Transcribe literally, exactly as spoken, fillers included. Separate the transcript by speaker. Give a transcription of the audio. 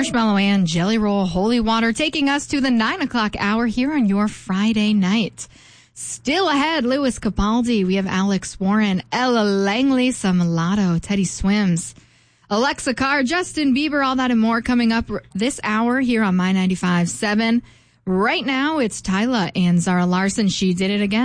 Speaker 1: Marshmallow and Jelly Roll Holy Water, taking us to the nine o'clock hour here on your Friday night. Still ahead, Lewis Capaldi. We have Alex Warren, Ella Langley, some Mulatto, Teddy Swims, Alexa Carr, Justin Bieber, all that and more coming up this hour here on My ninety-five point seven. Right now, it's Tyla and Zara Larson. She Did It Again.